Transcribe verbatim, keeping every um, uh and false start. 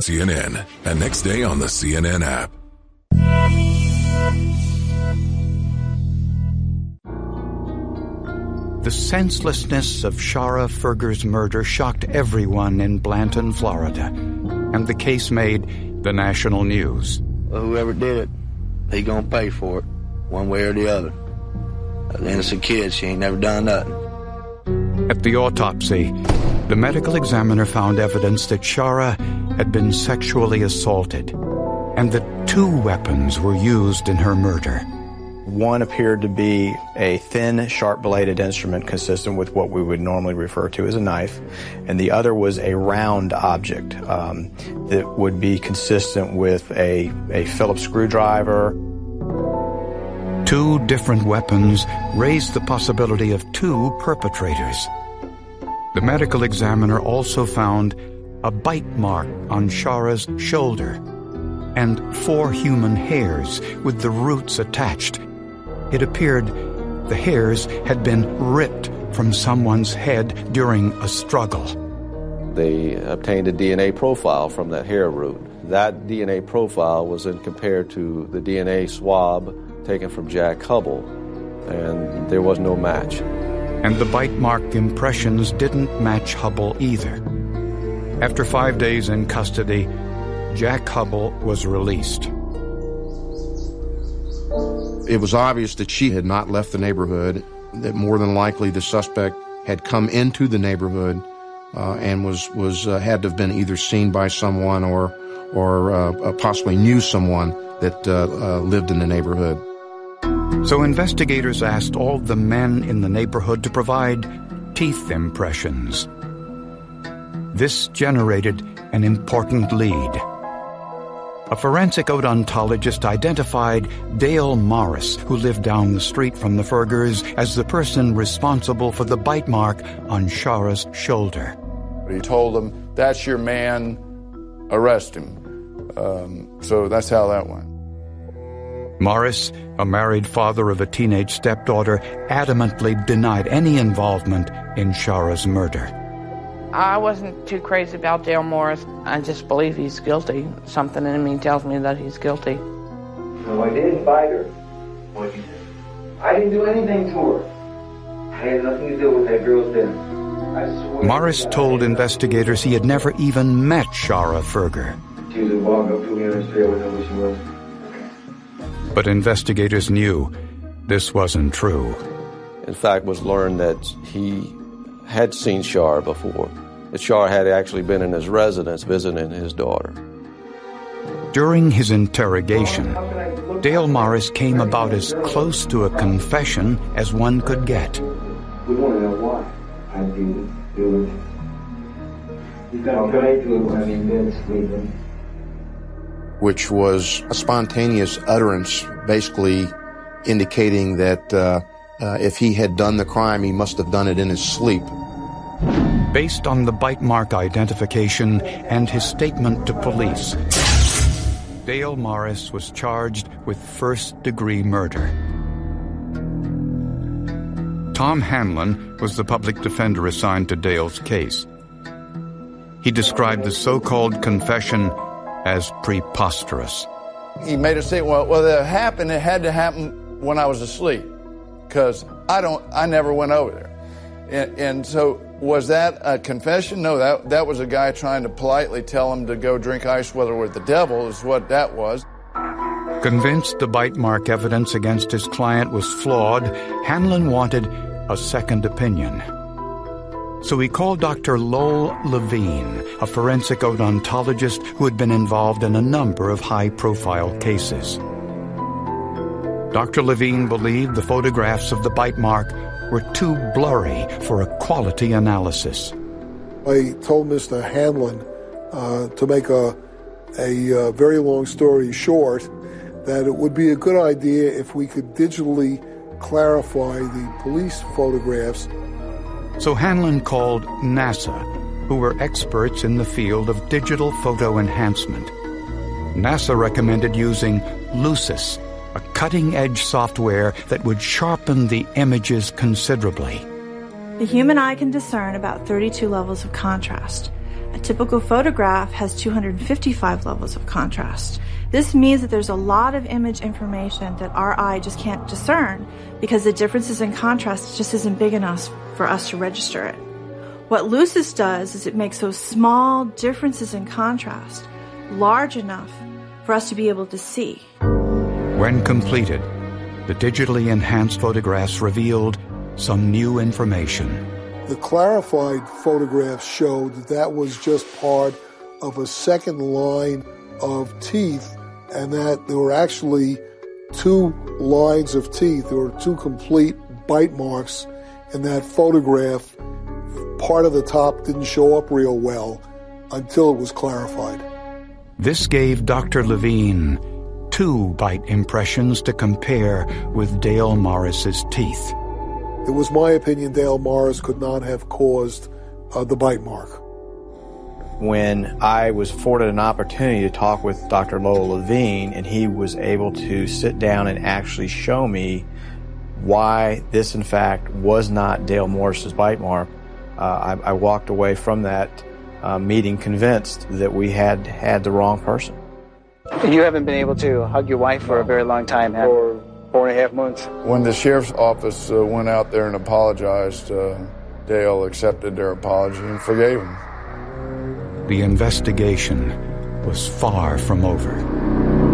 C N N, and next day on the C N N app. The senselessness of Shara Furger's murder shocked everyone in Blanton, Florida, and the case made the national news. Well, whoever did it, he gonna pay for it, one way or the other. An innocent kid, she ain't never done nothing. At the autopsy, the medical examiner found evidence that Shara had been sexually assaulted, and that two weapons were used in her murder. One appeared to be a thin, sharp-bladed instrument consistent with what we would normally refer to as a knife, and the other was a round object um, that would be consistent with a, a Phillips screwdriver. Two different weapons raised the possibility of two perpetrators. The medical examiner also found a bite mark on Shara's shoulder and four human hairs with the roots attached. It appeared the hairs had been ripped from someone's head during a struggle. They obtained a D N A profile from that hair root. That D N A profile was then compared to the D N A swab taken from Jack Hubble, and there was no match. And the bite mark impressions didn't match Hubble either. After five days in custody, Jack Hubble was released. It was obvious that she had not left the neighborhood, that more than likely the suspect had come into the neighborhood uh, and was was uh, had to have been either seen by someone or or uh, possibly knew someone that uh, uh, lived in the neighborhood. So investigators asked all the men in the neighborhood to provide teeth impressions. This generated an important lead. A forensic odontologist identified Dale Morris, who lived down the street from the Furgers, as the person responsible for the bite mark on Shara's shoulder. He told them, "That's your man, arrest him." Um, so that's how that went. Morris, a married father of a teenage stepdaughter, adamantly denied any involvement in Shara's murder. I wasn't too crazy about Dale Morris. I just believe he's guilty. Something in me tells me that he's guilty. No, I didn't bite her. What you say? I didn't do anything to her. I had nothing to do with that girl's dinner. I swear. Morris told investigators he had never even met Shara Furger. She was walking up to me on the street. I didn't know who she was. But investigators knew this wasn't true. In fact, was learned that he had seen Shara before, that Shara had actually been in his residence visiting his daughter. During his interrogation, Dale Morris came about as close to a confession as one could get. We want to know why I did do it. You got to do it when I'm in bed sleeping. Which was a spontaneous utterance, basically indicating that uh, uh, if he had done the crime, he must have done it in his sleep. Based on the bite mark identification and his statement to police, Dale Morris was charged with first-degree murder. Tom Hanlon was the public defender assigned to Dale's case. He described the so-called confession as preposterous. He made a statement, well, well, that happened, it had to happen when I was asleep, because I don't, I never went over there. And, and so, was that a confession? No, that that was a guy trying to politely tell him to go drink ice water with the devil, is what that was. Convinced the bite mark evidence against his client was flawed, Hanlon wanted a second opinion. So he called Doctor Lowell Levine, a forensic odontologist who had been involved in a number of high-profile cases. Doctor Levine believed the photographs of the bite mark were too blurry for a quality analysis. I told Mister Hanlon uh, to make a, a uh, very long story short, that it would be a good idea if we could digitally clarify the police photographs. So Hanlon called NASA, who were experts in the field of digital photo enhancement. NASA recommended using Lucis, a cutting-edge software that would sharpen the images considerably. The human eye can discern about thirty-two levels of contrast. A typical photograph has two hundred fifty-five levels of contrast. This means that there's a lot of image information that our eye just can't discern because the differences in contrast just isn't big enough for us to register it. What Lucis does is it makes those small differences in contrast large enough for us to be able to see. When completed, the digitally enhanced photographs revealed some new information. The clarified photographs showed that that was just part of a second line of teeth, and that there were actually two lines of teeth. There were two complete bite marks in that photograph. Part of the top didn't show up real well until it was clarified. This gave Doctor Levine two bite impressions to compare with Dale Morris's teeth. It was my opinion Dale Morris could not have caused uh, the bite mark. When I was afforded an opportunity to talk with Doctor Lowell Levine, and he was able to sit down and actually show me why this, in fact, was not Dale Morris's bite mark, uh, I, I walked away from that uh, meeting convinced that we had had the wrong person. You haven't been able to hug your wife for a very long time, have you? Four and a half months. When the sheriff's office uh, went out there and apologized, uh, Dale accepted their apology and forgave him. The investigation was far from over.